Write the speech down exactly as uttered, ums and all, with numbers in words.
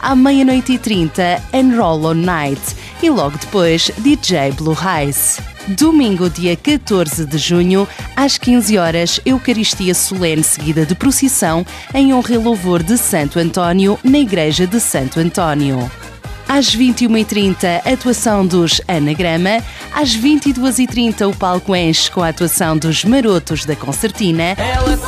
À meia-noite e trinta, Enroll on Night e logo depois D J Blue Eyes. Domingo, dia catorze de junho, às quinze horas, Eucaristia Solene seguida de procissão em honra e louvor de Santo António na Igreja de Santo António. Às vinte e uma e trinta, atuação dos Anagrama. Às vinte e duas e trinta, o palco enche com a atuação dos Marotos da Concertina.